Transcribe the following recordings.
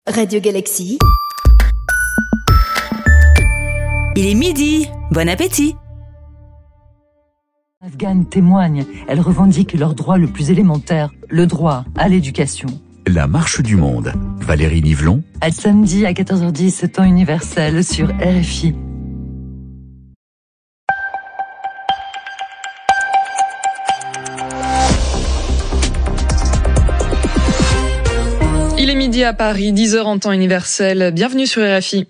Radio Galaxy. Il est midi, bon appétit. Les Afghanes témoignent, elles revendiquent leur droit le plus élémentaire, le droit à l'éducation. La marche du monde. Valérie Nivelon. À samedi à 14h10, temps universel sur RFI. Il est midi à Paris, 10h en temps universel. Bienvenue sur RFI.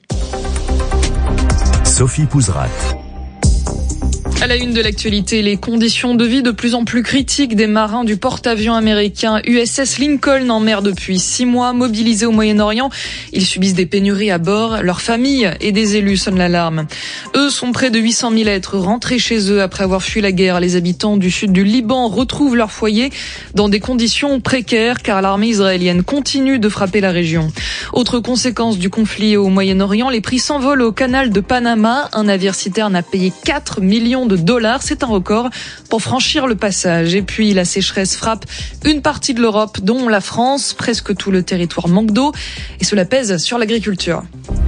Sophie Pouzrat. À la une de l'actualité, les conditions de vie de plus en plus critiques des marins du porte-avions américain USS Lincoln en mer depuis 6 mois, mobilisés au Moyen-Orient. Ils subissent des pénuries à bord. Leurs familles et des élus sonnent l'alarme. Eux sont près de 800 000 à être rentrés chez eux après avoir fui la guerre. Les habitants du sud du Liban retrouvent leur foyer dans des conditions précaires car l'armée israélienne continue de frapper la région. Autre conséquence du conflit au Moyen-Orient, les prix s'envolent au canal de Panama. Un navire citerne a payé 4 millions de dollars, c'est un record pour franchir le passage. Et puis la sécheresse frappe une partie de l'Europe, dont la France. Presque tout le territoire manque d'eau et cela pèse sur l'agriculture.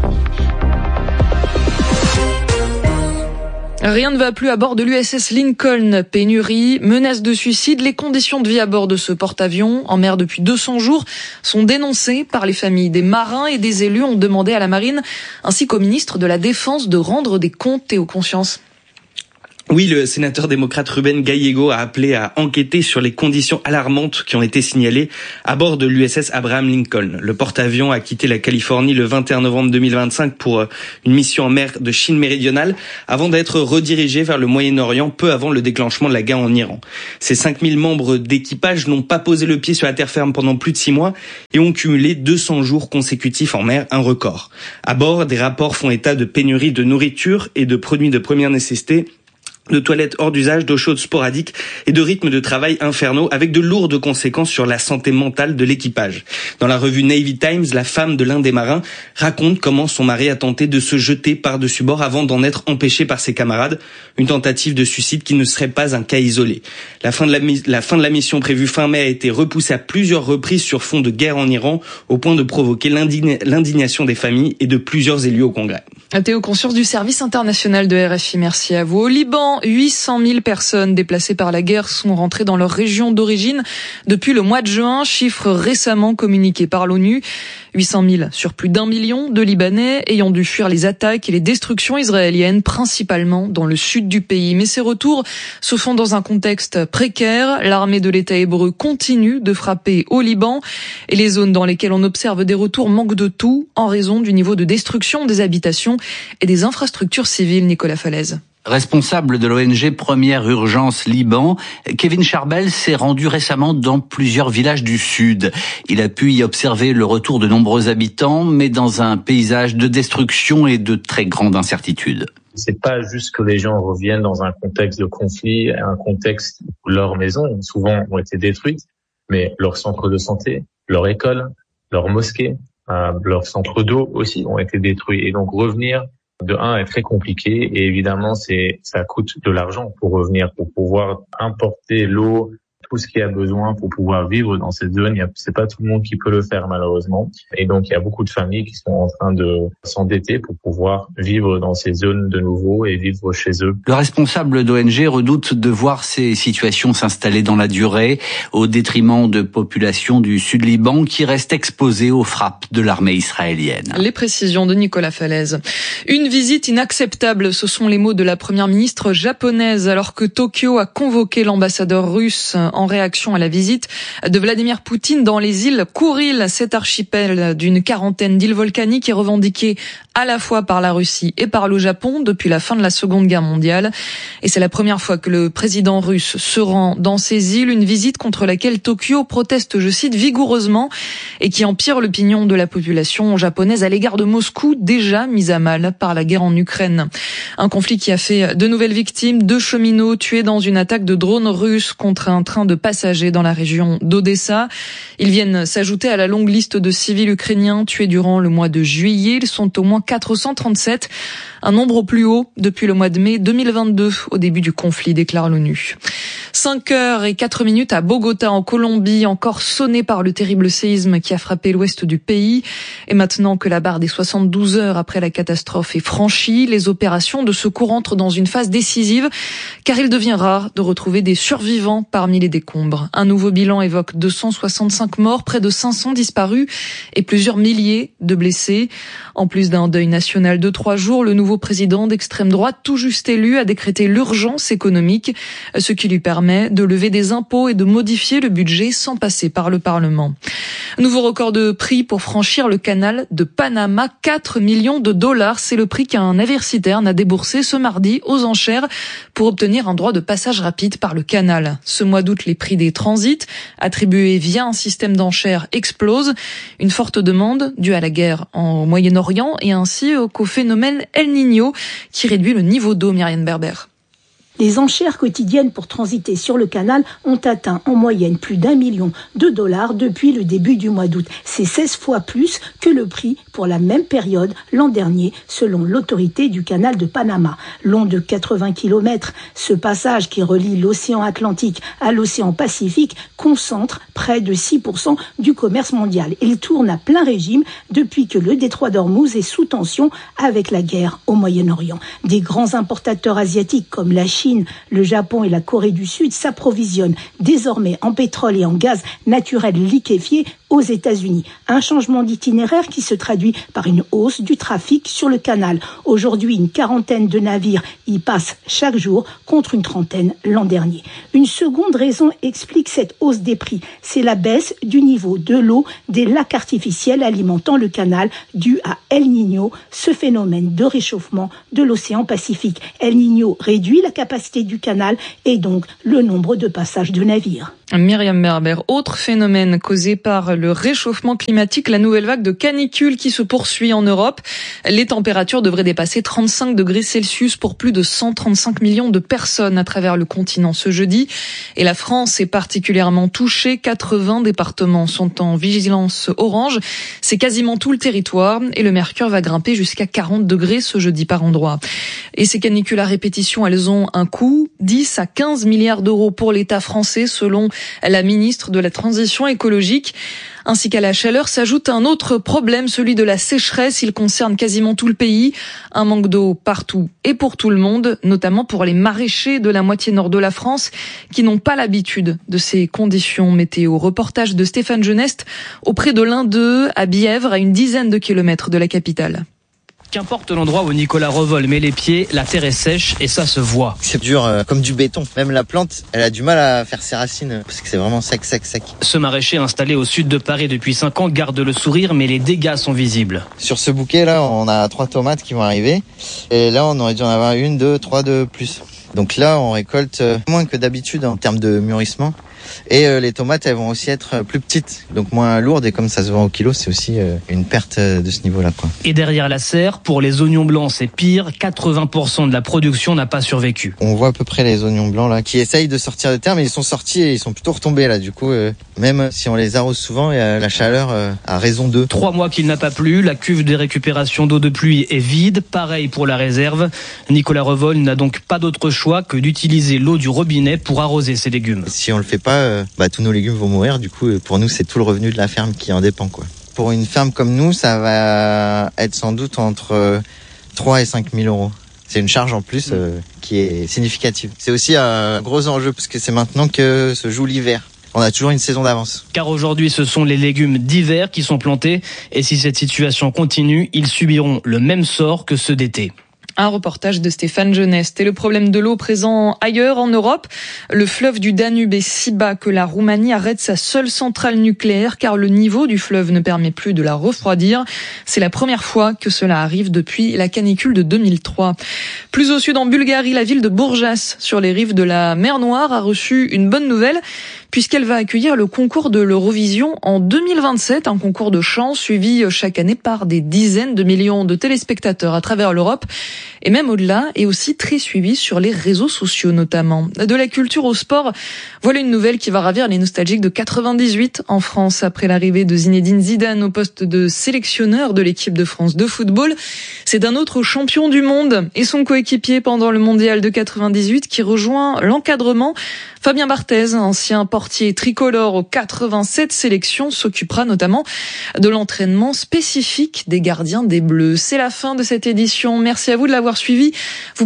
Rien ne va plus à bord de l'USS Lincoln. Pénurie, menace de suicide, les conditions de vie à bord de ce porte-avions, en mer depuis 200 jours, sont dénoncées par les familles. Des marins et des élus ont demandé à la marine, ainsi qu'au ministre de la Défense, de rendre des comptes et aux consciences. Oui, le sénateur démocrate Rubén Gallego a appelé à enquêter sur les conditions alarmantes qui ont été signalées à bord de l'USS Abraham Lincoln. Le porte-avions a quitté la Californie le 21 novembre 2025 pour une mission en mer de Chine méridionale avant d'être redirigé vers le Moyen-Orient peu avant le déclenchement de la guerre en Iran. Ces 5000 membres d'équipage n'ont pas posé le pied sur la terre ferme pendant plus de 6 mois et ont cumulé 200 jours consécutifs en mer, un record. À bord, des rapports font état de pénurie de nourriture et de produits de première nécessité, de toilettes hors d'usage, d'eau chaude sporadique et de rythmes de travail infernaux avec de lourdes conséquences sur la santé mentale de l'équipage. Dans la revue Navy Times, la femme de l'un des marins raconte comment son mari a tenté de se jeter par-dessus bord avant d'en être empêché par ses camarades. Une tentative de suicide qui ne serait pas un cas isolé. La fin de la mission prévue fin mai a été repoussée à plusieurs reprises sur fond de guerre en Iran au point de provoquer l'indignation des familles et de plusieurs élus au Congrès. Théo Conscience du service international de RFI, merci à vous. Au Liban, 800 000 personnes déplacées par la guerre sont rentrées dans leur région d'origine depuis le mois de juin, chiffre récemment communiqué par l'ONU. 800 000 sur plus d'1 million de Libanais ayant dû fuir les attaques et les destructions israéliennes, principalement dans le sud du pays. Mais ces retours se font dans un contexte précaire. L'armée de l'État hébreu continue de frapper au Liban et les zones dans lesquelles on observe des retours manquent de tout en raison du niveau de destruction des habitations et des infrastructures civiles. Nicolas Falaise. Responsable de l'ONG Première Urgence Liban, Kevin Charbel s'est rendu récemment dans plusieurs villages du Sud. Il a pu y observer le retour de nombreux habitants, mais dans un paysage de destruction et de très grande incertitude. C'est pas juste que les gens reviennent dans un contexte de conflit, un contexte où leurs maisons, souvent, ont été détruites, mais leur centre de santé, leur école, leur mosquée, leur centre d'eau aussi ont été détruits. Et donc revenir de est très compliqué et évidemment ça coûte de l'argent pour revenir, pour pouvoir importer l'eau, tout ce qu'il y a besoin pour pouvoir vivre dans cette zone. C'est pas tout le monde qui peut le faire malheureusement. Et donc il y a beaucoup de familles qui sont en train de s'endetter pour pouvoir vivre dans ces zones de nouveau et vivre chez eux. Le responsable d'ONG redoute de voir ces situations s'installer dans la durée au détriment de populations du Sud Liban qui restent exposées aux frappes de l'armée israélienne. Les précisions de Nicolas Falaise. Une visite inacceptable, ce sont les mots de la première ministre japonaise alors que Tokyo a convoqué l'ambassadeur russe en réaction à la visite de Vladimir Poutine dans les îles Kouril, cet archipel d'une quarantaine d'îles volcaniques est revendiqué à la fois par la Russie et par le Japon depuis la fin de la Seconde Guerre mondiale. Et c'est la première fois que le président russe se rend dans ces îles, une visite contre laquelle Tokyo proteste, je cite, vigoureusement et qui empire l'opinion de la population japonaise à l'égard de Moscou, déjà mise à mal par la guerre en Ukraine. Un conflit qui a fait de nouvelles victimes, 2 cheminots tués dans une attaque de drones russes contre un train de passagers dans la région d'Odessa. Ils viennent s'ajouter à la longue liste de civils ukrainiens tués durant le mois de juillet. Ils sont au moins 437, un nombre au plus haut depuis le mois de mai 2022, au début du conflit, déclare l'ONU. 5h04 à Bogota, en Colombie, encore sonné par le terrible séisme qui a frappé l'ouest du pays. Et maintenant que la barre des 72 heures après la catastrophe est franchie, les opérations de secours entrent dans une phase décisive, car il devient rare de retrouver des survivants parmi les décombres. Un nouveau bilan évoque 265 morts, près de 500 disparus et plusieurs milliers de blessés. En plus d'un deuil national de 3 jours, le nouveau président d'extrême droite, tout juste élu, a décrété l'urgence économique, ce qui lui permet de lever des impôts et de modifier le budget sans passer par le Parlement. Nouveau record de prix pour franchir le canal de Panama, 4 millions de dollars. C'est le prix qu'un navire citerne a déboursé ce mardi aux enchères pour obtenir un droit de passage rapide par le canal. Ce mois d'août, les prix des transits attribués via un système d'enchères explosent. Une forte demande due à la guerre au Moyen-Orient et ainsi qu'au phénomène El Niño qui réduit le niveau d'eau. Myriam Berber. Les enchères quotidiennes pour transiter sur le canal ont atteint en moyenne plus d'1 million de dollars depuis le début du mois d'août. C'est 16 fois plus que le prix pour la même période l'an dernier, selon l'autorité du canal de Panama. Long de 80 km, ce passage qui relie l'océan Atlantique à l'océan Pacifique concentre près de 6% du commerce mondial. Il tourne à plein régime depuis que le détroit d'Ormuz est sous tension avec la guerre au Moyen-Orient. Des grands importateurs asiatiques comme la Chine, le Japon et la Corée du Sud s'approvisionnent désormais en pétrole et en gaz naturel liquéfié aux États-Unis. Un changement d'itinéraire qui se traduit par une hausse du trafic sur le canal. Aujourd'hui, une quarantaine de navires y passent chaque jour contre une trentaine l'an dernier. Une seconde raison explique cette hausse des prix. C'est la baisse du niveau de l'eau des lacs artificiels alimentant le canal due à El Niño, ce phénomène de réchauffement de l'océan Pacifique. El Niño réduit la capacité du canal et donc le nombre de passages de navires. Myriam Berber, autre phénomène causé par le réchauffement climatique, la nouvelle vague de canicule qui se poursuit en Europe. Les températures devraient dépasser 35 degrés Celsius pour plus de 135 millions de personnes à travers le continent ce jeudi. Et la France est particulièrement touchée. 80 départements sont en vigilance orange. C'est quasiment tout le territoire et le mercure va grimper jusqu'à 40 degrés ce jeudi par endroit. Et ces canicules à répétition, elles ont un coût, 10 à 15 milliards d'euros pour l'État français selon la ministre de la Transition écologique. Ainsi qu'à la chaleur s'ajoute un autre problème, celui de la sécheresse. Il concerne quasiment tout le pays. Un manque d'eau partout et pour tout le monde, notamment pour les maraîchers de la moitié nord de la France qui n'ont pas l'habitude de ces conditions météo. Reportage de Stéphane Genest auprès de l'un d'eux à Bièvre, à une dizaine de kilomètres de la capitale. Qu'importe l'endroit où Nicolas Revol met les pieds, la terre est sèche et ça se voit. C'est dur comme du béton. Même la plante, elle a du mal à faire ses racines parce que c'est vraiment sec. Ce maraîcher installé au sud de Paris depuis 5 ans garde le sourire, mais les dégâts sont visibles. Sur ce bouquet là, on a 3 tomates qui vont arriver. Et là, on aurait dû en avoir 1, 2, 3 de plus. Donc là, on récolte moins que d'habitude en termes de mûrissement. Et les tomates, elles vont aussi être plus petites, donc moins lourdes. Et comme ça se vend au kilo, c'est aussi une perte de ce niveau-là, quoi. Et derrière la serre, pour les oignons blancs, c'est pire. 80% de la production n'a pas survécu. On voit à peu près les oignons blancs là qui essayent de sortir de terre, mais ils sont sortis et ils sont plutôt retombés là. Du coup, même si on les arrose souvent, la chaleur a raison d'eux. 3 mois qu'il n'a pas plu, la cuve de récupération d'eau de pluie est vide. Pareil pour la réserve. Nicolas Revol n'a donc pas d'autre choix que d'utiliser l'eau du robinet pour arroser ses légumes. Si on le fait pas, tous nos légumes vont mourir. Du coup, pour nous, c'est tout le revenu de la ferme qui en dépend, quoi. Pour une ferme comme nous, ça va être sans doute entre 3 et 5 000 euros. C'est une charge en plus qui est significative. C'est aussi un gros enjeu parce que c'est maintenant que se joue l'hiver. On a toujours une saison d'avance. Car aujourd'hui, ce sont les légumes d'hiver qui sont plantés. Et si cette situation continue, ils subiront le même sort que ceux d'été. Un reportage de Stéphane Genest. Et le problème de l'eau présent ailleurs en Europe, le fleuve du Danube est si bas que la Roumanie arrête sa seule centrale nucléaire car le niveau du fleuve ne permet plus de la refroidir. C'est la première fois que cela arrive depuis la canicule de 2003. Plus au sud en Bulgarie, la ville de Bourjas, sur les rives de la mer Noire, a reçu une bonne nouvelle puisqu'elle va accueillir le concours de l'Eurovision en 2027, un concours de chant suivi chaque année par des dizaines de millions de téléspectateurs à travers l'Europe et même au-delà, et aussi très suivi sur les réseaux sociaux notamment. De la culture au sport, voilà une nouvelle qui va ravir les nostalgiques de 98 en France après l'arrivée de Zinedine Zidane au poste de sélectionneur de l'équipe de France de football. C'est d'un autre champion du monde et son coéquipier pendant le mondial de 98 qui rejoint l'encadrement. Fabien Barthez, ancien portier tricolore aux 87 sélections, s'occupera notamment de l'entraînement spécifique des gardiens des Bleus. C'est la fin de cette édition. Merci à vous de l'avoir suivi.